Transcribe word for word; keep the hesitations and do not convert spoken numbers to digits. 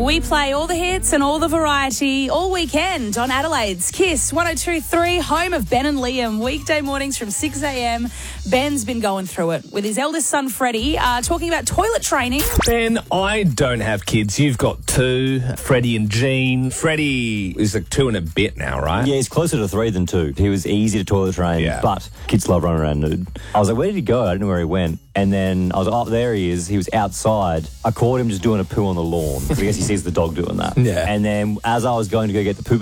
We play all the hits and all the variety all weekend on Adelaide's Kiss one oh two point three, home of Ben and Liam. Weekday mornings from six a.m. Ben's been going through it with his eldest son, Freddie, uh, talking about toilet training. Ben, I don't have kids. You've got two, Freddie and Jean. Freddie is like two and a bit now, right? Yeah, he's closer to three than two. He was easy to toilet train, Yeah. but kids love running around nude. I was like, where did he go? I didn't know where he went. And then I was like, oh, there he is. He was outside. I caught him just doing a poo on the lawn. I guess he sees the dog doing that. Yeah. And then as I was going to go get the poo